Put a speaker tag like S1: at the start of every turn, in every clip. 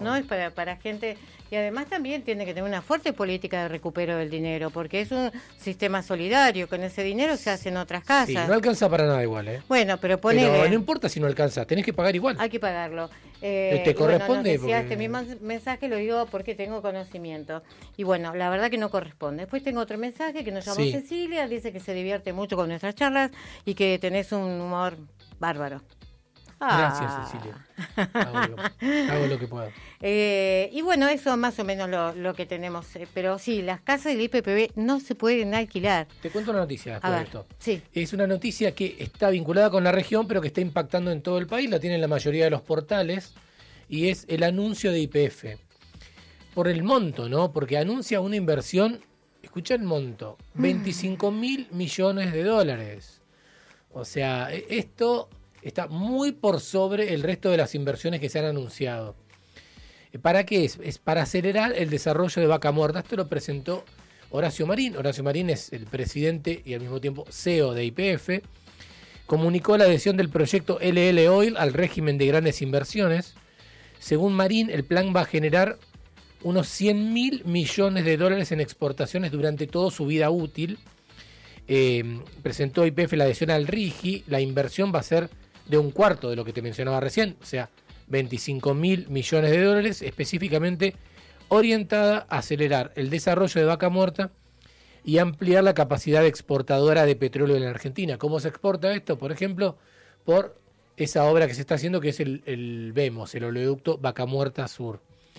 S1: ¿no? Es para gente, y además también tiene que tener una fuerte política de recupero del dinero, porque es un sistema solidario, con ese dinero se hacen otras casas.
S2: Sí, no alcanza para nada igual, ¿eh?
S1: Bueno, pero ponele...
S2: Pero no importa si no alcanza, tenés que pagar igual.
S1: Hay que pagarlo.
S2: Te corresponde.
S1: Bueno, este mismo mensaje lo digo porque tengo conocimiento. Y bueno, la verdad que no corresponde. Después tengo otro mensaje que nos llamó Cecilia, dice que se divierte mucho con nuestras charlas y que tenés un humor bárbaro.
S2: Gracias, Cecilia. Hago lo que puedo.
S1: Y bueno, eso más o menos lo que tenemos. Pero sí, las casas del IPPB no se pueden alquilar.
S2: Te cuento una noticia después de esto.
S1: Sí.
S2: Es una noticia que está vinculada con la región, pero que está impactando en todo el país. La tienen la mayoría de los portales. Y es el anuncio de YPF. Por el monto, ¿no? Porque anuncia una inversión, escucha el monto, 25.000 millones de dólares. O sea, esto está muy por sobre el resto de las inversiones que se han anunciado. ¿Para qué es? Es para acelerar el desarrollo de Vaca Muerta. Esto lo presentó Horacio Marín. Horacio Marín es el presidente y al mismo tiempo CEO de YPF. Comunicó la adhesión del proyecto LL Oil al régimen de grandes inversiones. Según Marín, el plan va a generar unos 100.000 millones de dólares en exportaciones durante toda su vida útil. Presentó YPF la adhesión al RIGI. La inversión va a ser de un cuarto de lo que te mencionaba recién, o sea, 25.000 millones de dólares, específicamente orientada a acelerar el desarrollo de Vaca Muerta y ampliar la capacidad exportadora de petróleo en la Argentina. ¿Cómo se exporta esto? Por ejemplo, por esa obra que se está haciendo, que es el VEMOS, el oleoducto Vaca Muerta Sur.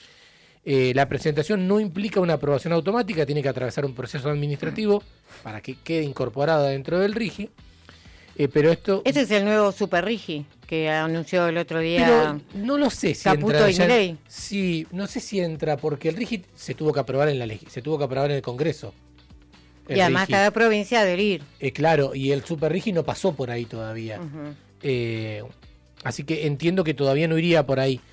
S2: La presentación no implica una aprobación automática, tiene que atravesar un proceso administrativo para que quede incorporada dentro del RIGI. Pero esto... Ese
S1: es el nuevo Super RIGI que anunció el otro día.
S2: Pero no lo sé si
S1: Caputo
S2: entra.
S1: Y
S2: sí, no sé si entra porque el RIGI se tuvo que aprobar en la ley, se tuvo que aprobar en el Congreso.
S1: Y además RIGI, cada provincia adherir.
S2: Claro, y el Super RIGI no pasó por ahí todavía. Así que entiendo que todavía no iría por ahí.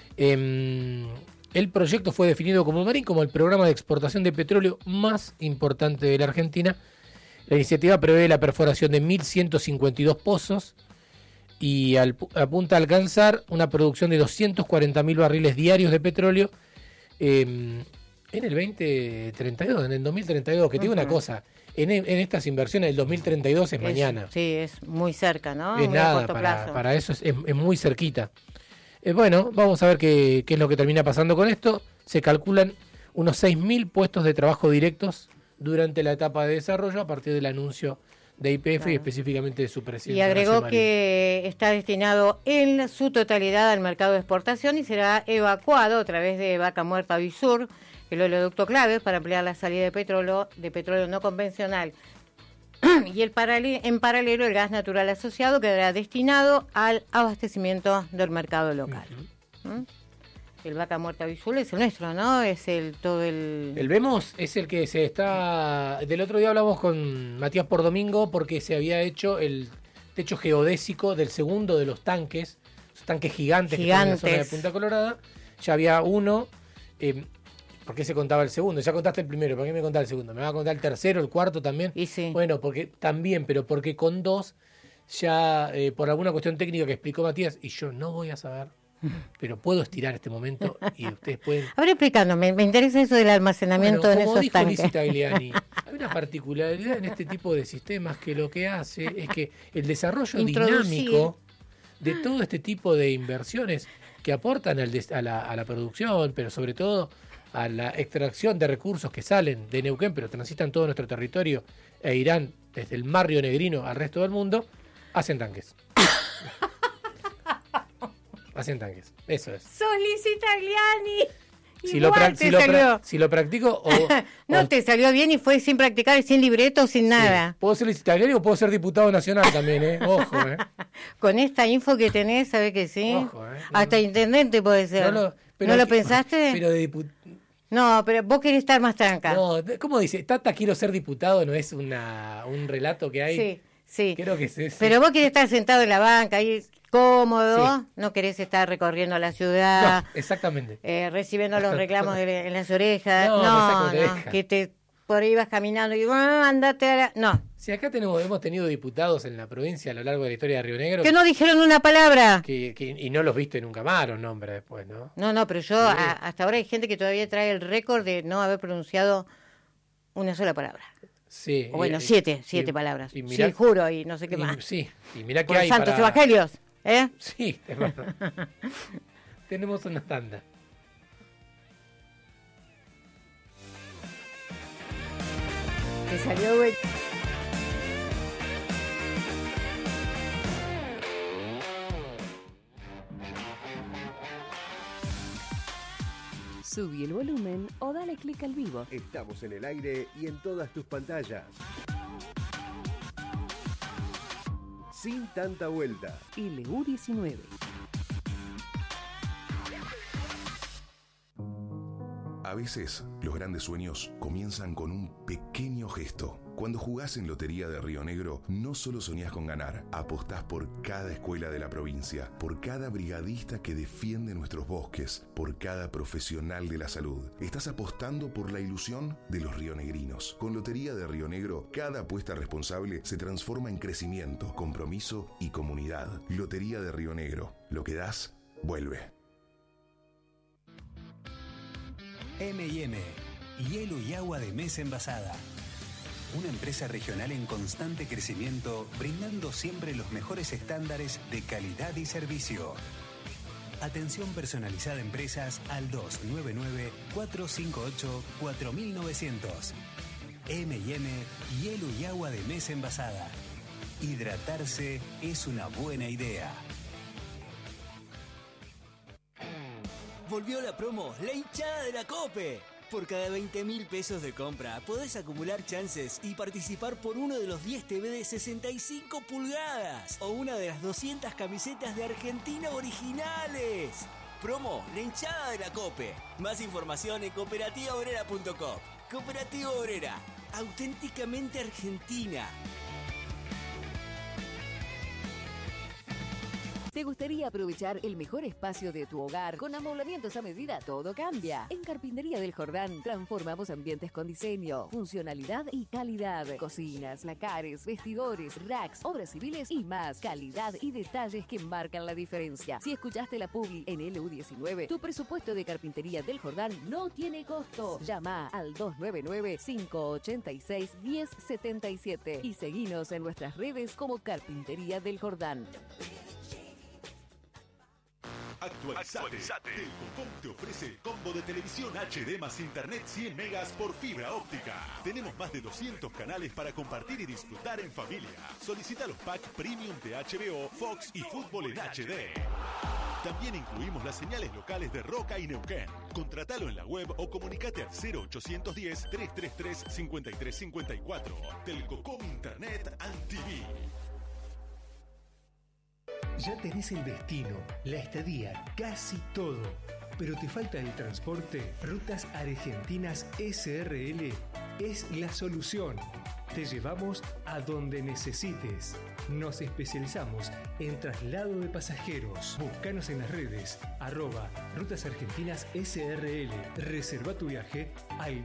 S2: El proyecto fue definido como Marín como el programa de exportación de petróleo más importante de la Argentina. La iniciativa prevé la perforación de 1.152 pozos y apunta a alcanzar una producción de 240.000 barriles diarios de petróleo en el 2032, en el 2032. Que te digo una cosa, en estas inversiones el 2032 es mañana.
S1: Sí, es muy cerca, ¿no?
S2: Es
S1: muy
S2: nada, para eso es muy cerquita. Bueno, vamos a ver qué es lo que termina pasando con esto. Se calculan unos 6.000 puestos de trabajo directos durante la etapa de desarrollo a partir del anuncio de YPF y específicamente de su presidente.
S1: Y agregó que está destinado en su totalidad al mercado de exportación y será evacuado a través de Vaca Muerta Bisur, el oleoducto clave para ampliar la salida de petróleo no convencional. Y en paralelo el gas natural asociado quedará destinado al abastecimiento del mercado local. El Vaca Muerta Bisur es el nuestro, ¿no? Es el
S2: VEMOS es el que se está... Del otro día hablamos con Matías Pordomingo porque se había hecho el techo geodésico del segundo de los tanques, esos tanques gigantes que están en la zona de Punta Colorada. Ya había uno. ¿Por qué se contaba el segundo? Ya contaste el primero, ¿por qué me contás el segundo? ¿Me va a contar el tercero, el cuarto también?
S1: Y sí.
S2: Bueno, pero porque con dos ya por alguna cuestión técnica que explicó Matías, y yo no voy a saber, pero puedo estirar este momento y ustedes pueden...
S1: A ver, explicándome, me interesa eso del almacenamiento en esos tanques.
S2: Como dijo Lizzy Tagliani, hay una particularidad en este tipo de sistemas que lo que hace es que el desarrollo dinámico de todo este tipo de inversiones que aportan a la producción, pero sobre todo a la extracción de recursos que salen de Neuquén, pero transitan todo nuestro territorio e irán desde el mar Río Negrino al resto del mundo, hacen tanques. Hacen tanques, eso es.
S1: ¡Sos Lizzy Tagliani!
S2: Si lo practico
S1: te salió bien y fue sin practicar, sin libreto, sin nada.
S2: Puedo ser Lizzy Tagliani o puedo ser diputado nacional también, Ojo,
S1: Con esta info que tenés, ¿sabés que sí?
S2: Ojo,
S1: Hasta intendente puede ser. ¿No lo pensaste?
S2: Pero de diputado...
S1: No, pero vos querés estar más tranca.
S2: No, ¿cómo dice? Tata, quiero ser diputado, ¿no es un relato que hay?
S1: Sí.
S2: Creo que es eso.
S1: Pero vos querés estar sentado en la banca, ahí cómodo, no querés estar recorriendo la ciudad.
S2: No, exactamente.
S1: Recibiendo los reclamos en las orejas.
S2: No,
S1: que te por ahí vas caminando y andate a la... No.
S2: Si acá hemos tenido diputados en la provincia a lo largo de la historia de Río Negro...
S1: Que no dijeron una palabra.
S2: Y no los viste nunca más los nombres después, ¿no?
S1: No, pero yo hasta ahora hay gente que todavía trae el récord de no haber pronunciado una sola palabra.
S2: Sí.
S1: O bueno, siete palabras.
S2: Y mirá,
S1: sí, juro, y no sé qué más.
S2: Sí, y mirá que
S1: por
S2: hay
S1: santos evangelios, ¿eh?
S2: Sí, es verdad. Tenemos una tanda.
S1: Que salió, güey.
S3: Subí el volumen o dale clic al vivo.
S4: Estamos en el aire y en todas tus pantallas. Sin tanta vuelta.
S3: LU19.
S5: A veces, los grandes sueños comienzan con un pequeño gesto. Cuando jugás en Lotería de Río Negro, no solo soñás con ganar, apostás por cada escuela de la provincia, por cada brigadista que defiende nuestros bosques, por cada profesional de la salud. Estás apostando por la ilusión de los rionegrinos. Con Lotería de Río Negro, cada apuesta responsable se transforma en crecimiento, compromiso y comunidad. Lotería de Río Negro. Lo que das, vuelve.
S6: M&M, hielo y agua de mesa envasada. Una empresa regional en constante crecimiento, brindando siempre los mejores estándares de calidad y servicio. Atención personalizada a empresas al 299-458-4900. M&M, hielo y agua de mesa envasada. Hidratarse es una buena idea.
S7: Volvió la promo, la hinchada de la COPE. Por cada 20.000 pesos de compra podés acumular chances y participar por uno de los 10 TV de 65 pulgadas o una de las 200 camisetas de Argentina originales. Promo, la hinchada de la COPE. Más información en cooperativaobrera.com. Cooperativa Obrera, auténticamente argentina.
S3: ¿Te gustaría aprovechar el mejor espacio de tu hogar? Con amoblamientos a medida todo cambia. En Carpintería del Jordán transformamos ambientes con diseño, funcionalidad y calidad. Cocinas, lacares, vestidores, racks, obras civiles y más. Calidad y detalles que marcan la diferencia. Si escuchaste la publi en LU19, tu presupuesto de Carpintería del Jordán no tiene costo. Llama al 299-586-1077 y seguinos en nuestras redes como Carpintería del Jordán.
S8: Actualizate. Telcocom te ofrece el combo de televisión HD más internet 100 megas por fibra óptica. Tenemos más de 200 canales para compartir y disfrutar en familia. Solicita los packs premium de HBO, Fox y Fútbol en HD. También incluimos las señales locales de Roca y Neuquén. Contratalo en la web o comunicate al 0810-333-5354. Telcocom Internet and TV.
S9: Ya tenés el destino, la estadía, casi todo. Pero te falta el transporte. Rutas Argentinas SRL es la solución. Te llevamos a donde necesites. Nos especializamos en traslado de pasajeros. Búscanos en las redes @Rutas Argentinas SRL. Reserva tu viaje al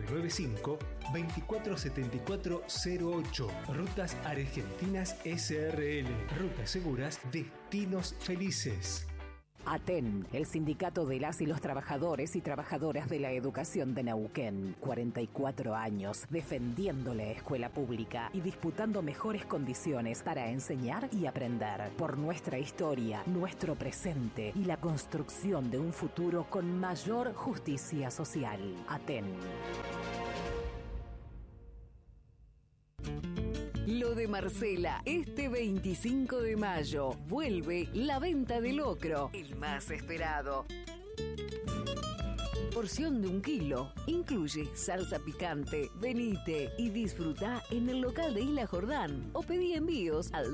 S9: 2995-247408. Rutas Argentinas SRL. Rutas seguras, destinos felices.
S3: ATEN, el sindicato de las y los trabajadores y trabajadoras de la educación de Neuquén. 44 años defendiendo la escuela pública y disputando mejores condiciones para enseñar y aprender. Por nuestra historia, nuestro presente y la construcción de un futuro con mayor justicia social. ATEN. Lo de Marcela, este 25 de mayo, vuelve la venta de locro, el más esperado. Porción de 1 kilo, incluye salsa picante, venite y disfruta en el local de Isla Jordán o pedí envíos al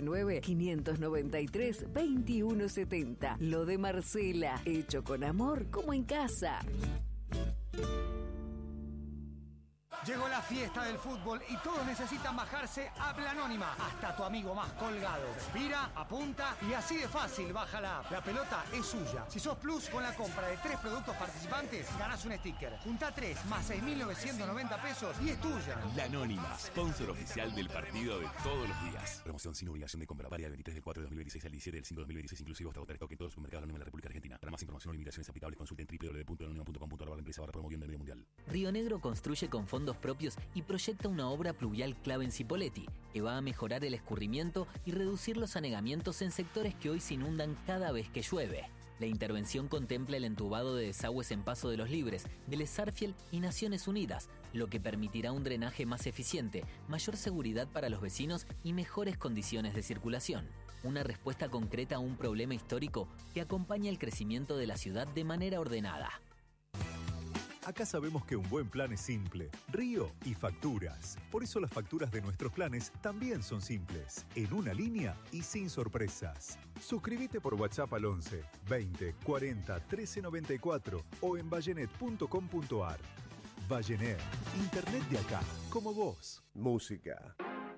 S3: 299-593-2170. Lo de Marcela, hecho con amor como en casa.
S10: Llegó la fiesta del fútbol y todos necesitan bajarse App La Anónima. Hasta tu amigo más colgado. Respira, apunta y así de fácil baja la app. La pelota es suya. Si sos Plus, con la compra de 3 productos participantes, ganás un sticker. Junta 3 más 6.990 pesos y es tuya.
S11: La Anónima, sponsor oficial del partido de todos los días. Promoción sin obligación de compra. Varia del 23 del 4 de 2026 al 17 del 5 de 2026, inclusive hasta agotar stock en todos los supermercados de la República Argentina. Para más información o limitaciones aplicables, consulten www.lanonima.com.ar/empresa/promoviendo el medio mundial.
S12: Río Negro construye con fondos propios y proyecta una obra pluvial clave en Cipolletti, que va a mejorar el escurrimiento y reducir los anegamientos en sectores que hoy se inundan cada vez que llueve. La intervención contempla el entubado de desagües en Paso de los Libres, de Les Sarfield y Naciones Unidas, lo que permitirá un drenaje más eficiente, mayor seguridad para los vecinos y mejores condiciones de circulación. Una respuesta concreta a un problema histórico que acompaña el crecimiento de la ciudad de manera ordenada.
S13: Acá sabemos que un buen plan es simple, Río y facturas. Por eso las facturas de nuestros planes también son simples, en una línea y sin sorpresas. Suscríbete por WhatsApp al 11 20 40 13 94 o en vallenet.com.ar. Vallenet, internet de acá, como vos.
S4: Música.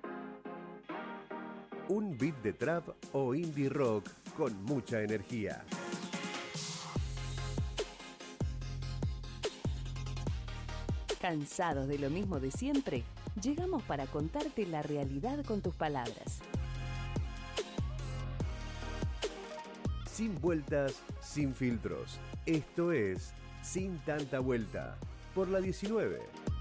S4: Un beat de trap o indie rock con mucha energía.
S3: ¿Cansados de lo mismo de siempre? Llegamos para contarte la realidad con tus palabras.
S4: Sin vueltas, sin filtros. Esto es Sin Tanta Vuelta, por la 19.